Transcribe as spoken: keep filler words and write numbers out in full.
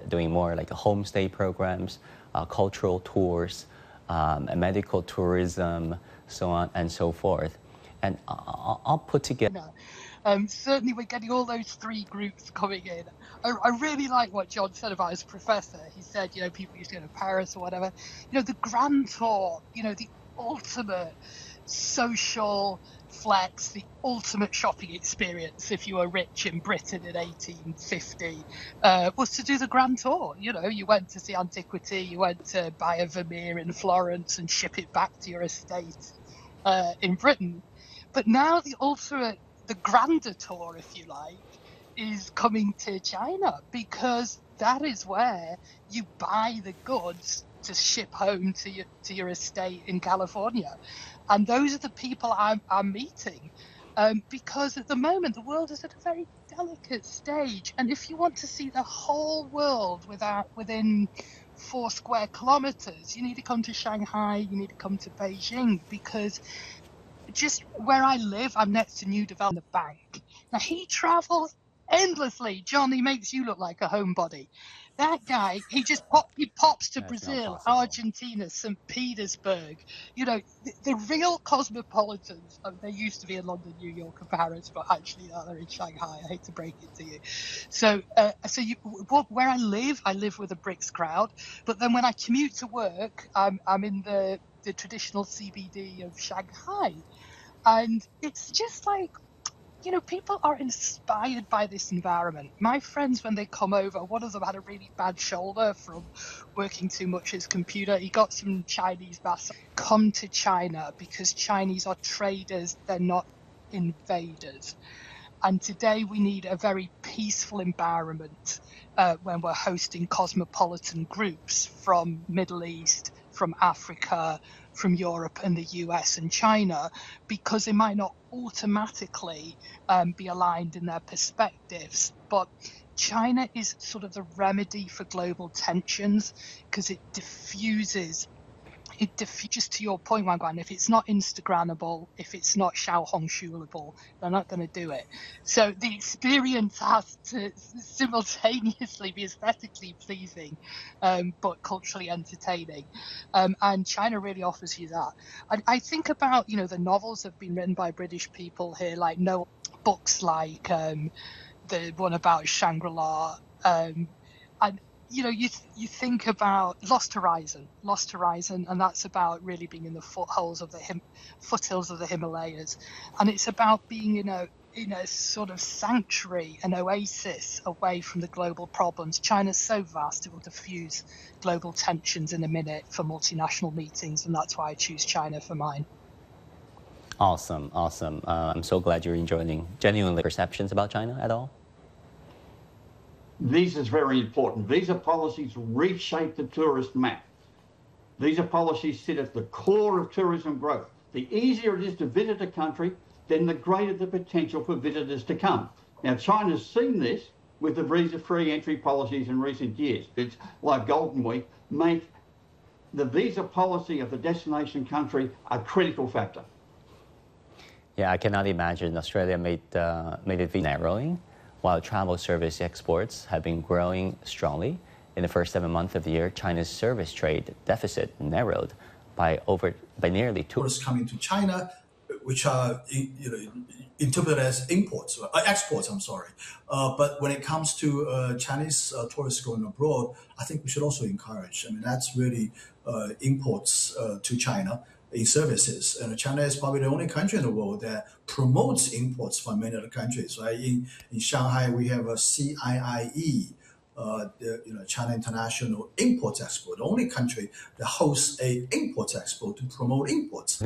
doing more like homestay programs, uh, cultural tours, um, and medical tourism, so on and so forth. And I'll, I'll put together. Um, certainly, we're getting all those three groups coming in. I, I really like what John said about his professor. He said, you know, people used to go to Paris or whatever. You know, the Grand Tour, you know, the ultimate social flex, the ultimate shopping experience if you were rich in Britain in eighteen fifty, uh, was to do the Grand Tour. You know, you went to see antiquity, you went to buy a Vermeer in Florence and ship it back to your estate uh, in Britain. But now the ultimate, the grander tour, if you like, is coming to China, because that is where you buy the goods to ship home to your to your estate in California. And those are the people I'm, I'm meeting, um, because at the moment the world is at a very delicate stage. And if you want to see the whole world without within four square kilometers, you need to come to Shanghai, you need to come to Beijing, because just where I live, I'm next to New Development Bank. Now, he travels endlessly. John, he makes you look like a homebody. That guy, he just pop, he pops to That's Brazil, Argentina, Saint Petersburg. You know, the, the real cosmopolitans, oh, they used to be in London, New York, and Paris, but actually now they're in Shanghai. I hate to break it to you. So, uh, so you, where I live, I live with a BRICS crowd. But then when I commute to work, I'm, I'm in the, the traditional C B D of Shanghai. And it's just like, you know, people are inspired by this environment. My friends, when they come over, one of them had a really bad shoulder from working too much his computer. He got some Chinese massage. Come to China because Chinese are traders, they're not invaders. And today we need a very peaceful environment uh, when we're hosting cosmopolitan groups from Middle East, from Africa, from Europe and the U S and China, because they might not automatically um, be aligned in their perspectives. But China is sort of the remedy for global tensions, because it diffuses It diffuses, to your point, Wang Guan, if it's not Instagrammable, if it's not Xiaohongshuable, they're not going to do it. So the experience has to simultaneously be aesthetically pleasing, um, but culturally entertaining. Um, and China really offers you that. And I think about, you know, the novels that have been written by British people here, like no books like um, the one about Shangri-La, um, and you know, you you think about Lost Horizon, Lost Horizon, and that's about really being in the footholds of the Him, foothills of the Himalayas, and it's about being in a in a sort of sanctuary, an oasis away from the global problems. China's so vast it will diffuse global tensions in a minute for multinational meetings, and that's why I choose China for mine. Awesome, awesome. Uh, I'm so glad you're enjoying genuinely perceptions about China at all. Visa is very important. Visa policies reshape the tourist map. Visa policies sit at the core of tourism growth. The easier it is to visit a country, then the greater the potential for visitors to come. Now, China's seen this with the visa-free entry policies in recent years. It's like Golden Week, make the visa policy of the destination country a critical factor. Yeah, I cannot imagine Australia made, uh, made it narrowing, while travel service exports have been growing strongly. In the first seven months of the year, China's service trade deficit narrowed by over by nearly two. Tourists coming to China, which are you know interpreted as imports, uh, exports. I'm sorry, uh, but when it comes to uh, Chinese uh, tourists going abroad, I think we should also encourage. I mean, that's really uh, imports uh, to China in services. And China is probably the only country in the world that promotes imports from many other countries, right? In, in Shanghai, we have a C I I E, uh, the, you know, China International Import Expo, the only country that hosts a import expo to promote imports.